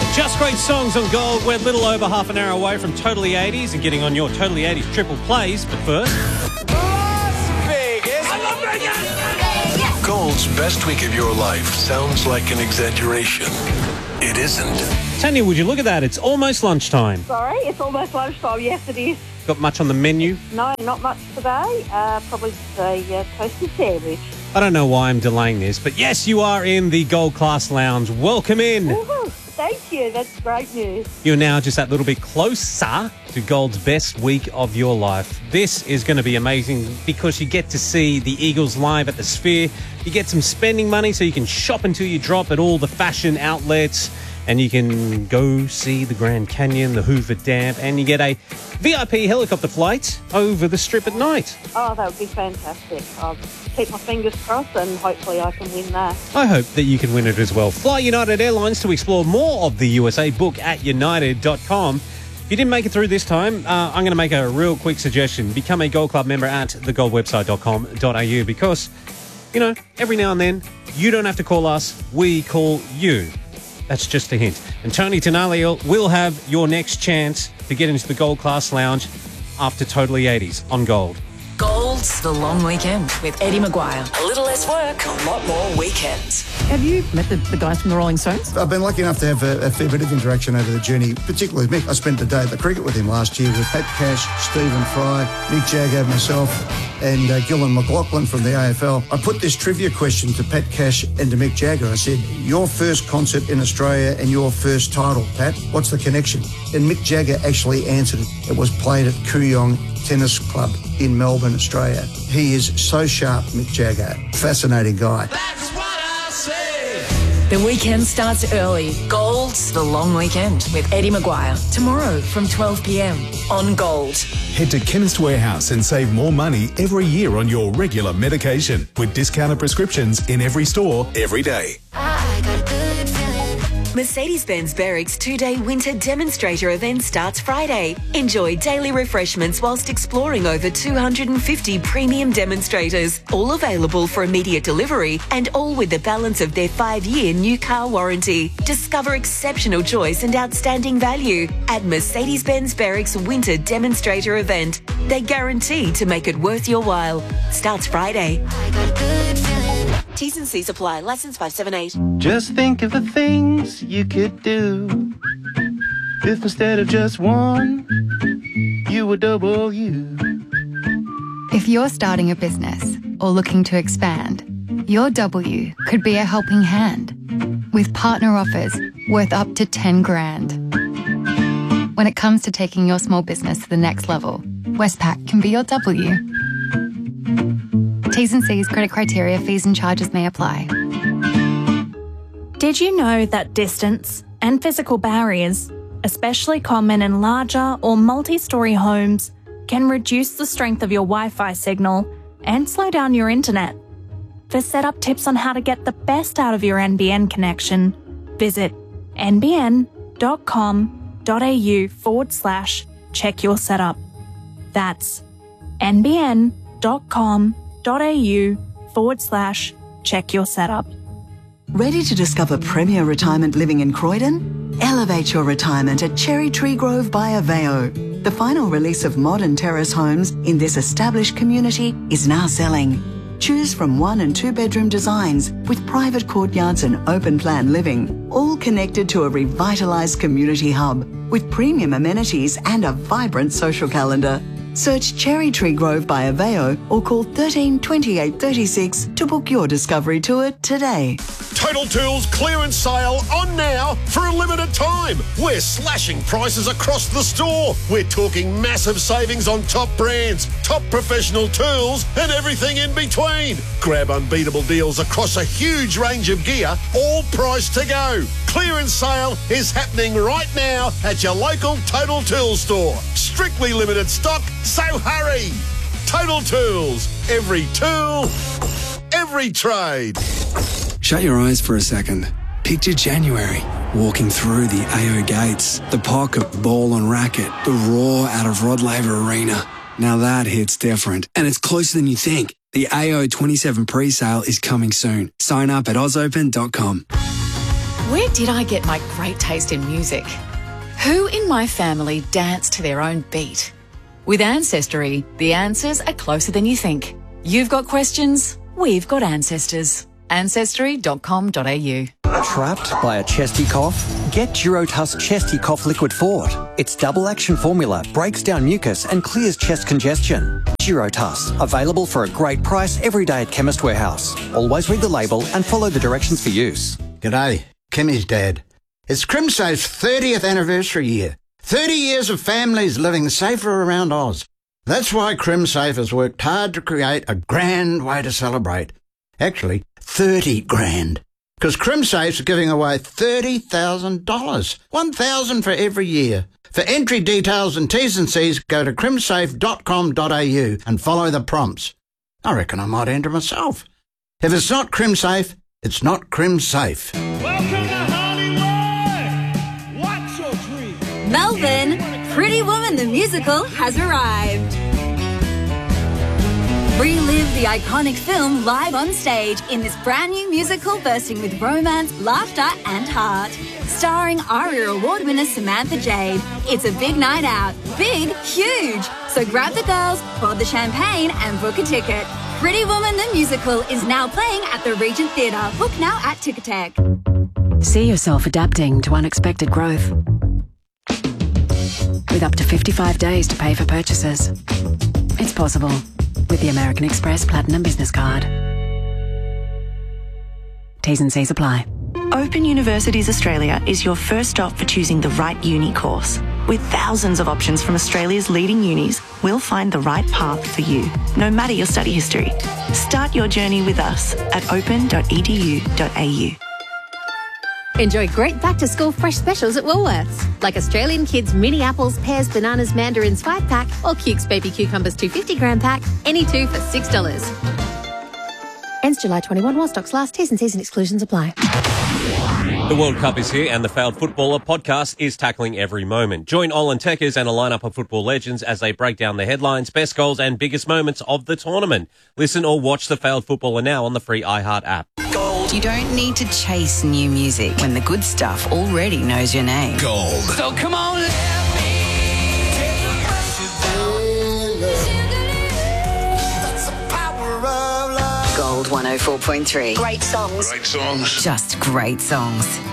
Just great songs on Gold. We're a little over half an hour away from Totally 80s and getting on your Totally 80s triple plays. But first... Las Vegas. I love Vegas. Gold's best week of your life sounds like an exaggeration. It isn't. Tanya, would you look at that? It's almost lunchtime. Sorry, it's almost lunchtime. Yes, it is. Got much on the menu? No, not much today. Probably just a toasted sandwich. I don't know why I'm delaying this, but yes, you are in the Gold Class Lounge. Welcome in. Woohoo. Thank you. That's great news. You're now just that little bit closer to Gold's best week of your life. This is going to be amazing because you get to see the Eagles live at the Sphere. You get some spending money so you can shop until you drop at all the fashion outlets, and you can go see the Grand Canyon, the Hoover Dam, and you get a VIP helicopter flight over the Strip at night. Oh, that would be fantastic. I'll keep my fingers crossed and hopefully I can win that. I hope that you can win it as well. Fly United Airlines to explore more of the USA. Book at united.com. If you didn't make it through this time, I'm going to make a real quick suggestion. Become a Gold Club member at thegoldwebsite.com.au because, you know, every now and then, you don't have to call us, we call you. That's just a hint. And Tony Tenali will have your next chance to get into the Gold Class Lounge after Totally 80s on Gold. Gold's The Long Weekend with Eddie Maguire. A little less work, a lot more weekends. Have you met the guys from the Rolling Stones? I've been lucky enough to have a fair bit of interaction over the journey, particularly with Mick. I spent the day at the cricket with him last year with Pat Cash, Stephen Fry, Mick Jagger, myself, and Gillan McLaughlin from the AFL. I put this trivia question to Pat Cash and to Mick Jagger. I said, your first concert in Australia and your first title, Pat, what's the connection? And Mick Jagger actually answered it. It was played at Kooyong Tennis Club in Melbourne, Australia. He is so sharp, Mick Jagger. Fascinating guy. That's what I say. The weekend starts early. Gold's The Long Weekend with Eddie Maguire. Tomorrow from 12 p.m. on Gold. Head to Chemist Warehouse and save more money every year on your regular medication with discounted prescriptions in every store, every day. I got a good feeling. Mercedes-Benz Berwick's 2-day winter demonstrator event starts Friday. Enjoy daily refreshments whilst exploring over 250 premium demonstrators, all available for immediate delivery and all with the balance of their 5-year new car warranty. Discover exceptional choice and outstanding value at Mercedes-Benz Berwick's winter demonstrator event. They guarantee to make it worth your while. Starts Friday. I got a good feeling. T's and C's apply. Licence 578. Just think of the things you could do if instead of just one, you were double you. If you're starting a business or looking to expand, your W could be a helping hand with partner offers worth up to 10 grand. When it comes to taking your small business to the next level, Westpac can be your W. T's and C's, credit criteria, fees and charges may apply. Did you know that distance and physical barriers, especially common in larger or multi-storey homes, can reduce the strength of your Wi-Fi signal and slow down your internet? For setup tips on how to get the best out of your NBN connection, visit nbn.com.au/check your setup. That's nbn.com.au/check your setup. Ready to discover premier retirement living in Croydon? Elevate your retirement at Cherry Tree Grove by Aveo. The final release of modern terrace homes in this established community is now selling. Choose from 1- and 2-bedroom designs with private courtyards and open plan living, all connected to a revitalised community hub with premium amenities and a vibrant social calendar. Search Cherry Tree Grove by Aveo or call 13 28 36 to book your discovery tour today. Total Tools clearance sale on now for a limited time. We're slashing prices across the store. We're talking massive savings on top brands, top professional tools and everything in between. Grab unbeatable deals across a huge range of gear, all priced to go. Clearance sale is happening right now at your local Total Tools store. Strictly limited stock, so hurry. Total Tools. Every tool, every trade. Shut your eyes for a second. Picture January, walking through the AO gates, the pocket ball and racket, the roar out of Rod Laver Arena. Now that hits different, and it's closer than you think. The AO 27 pre-sale is coming soon. Sign up at ozopen.com. Where did I get my great taste in music? Who in my family danced to their own beat? With Ancestry, the answers are closer than you think. You've got questions, we've got ancestors. Ancestry.com.au. Trapped by a chesty cough? Get Durotuss Chesty Cough Liquid Fort. Its double action formula breaks down mucus and clears chest congestion. Durotuss, available for a great price every day at Chemist Warehouse. Always read the label and follow the directions for use. G'day, Kimmy's dad. It's CrimSafe's 30th anniversary year. 30 years of families living safer around Oz. That's why CrimSafe has worked hard to create a grand way to celebrate. Actually, 30 grand. Because CrimSafe's giving away $30,000. $1,000 for every year. For entry details and T's and C's, go to crimsafe.com.au and follow the prompts. I reckon I might enter myself. If it's not CrimSafe, it's not CrimSafe. Welcome to Hollywood! What's your dream? Melbourne, Pretty Woman the musical has arrived. Relive the iconic film live on stage in this brand new musical bursting with romance, laughter and heart. Starring ARIA Award winner Samantha Jade. It's a big night out. Big, huge. So grab the girls, pour the champagne and book a ticket. Pretty Woman the musical is now playing at the Regent Theatre. Book now at Ticketek. See yourself adapting to unexpected growth. With up to 55 days to pay for purchases. It's possible with the American Express Platinum Business Card. T's and C's apply. Open Universities Australia is your first stop for choosing the right uni course. With thousands of options from Australia's leading unis, we'll find the right path for you, no matter your study history. Start your journey with us at open.edu.au. Enjoy great back-to-school fresh specials at Woolworths, like Australian Kids mini apples, pears, bananas, mandarins 5-pack or Cukes baby cucumbers 250-gram pack, any two for $6. Ends July 21 while stocks last. T's and C's and exclusions apply. The World Cup is here and the Fouled Footballer podcast is tackling every moment. Join Olin Tekkers and a lineup of football legends as they break down the headlines, best goals and biggest moments of the tournament. Listen or watch the Fouled Footballer now on the free iHeart app. You don't need to chase new music when the good stuff already knows your name. Gold. So come on, Gold 104.3. Great songs. Great songs. Just great songs.